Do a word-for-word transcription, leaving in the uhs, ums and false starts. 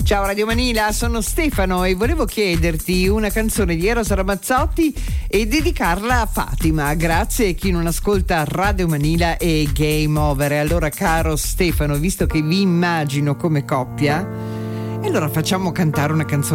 Ciao Radio Manila, sono Stefano e volevo chiederti una canzone di Eros Ramazzotti e dedicarla a Fatima. Grazie a chi non ascolta Radio Manila e Game Over. E allora, caro Stefano, visto che vi immagino come coppia, e allora facciamo cantare una canzone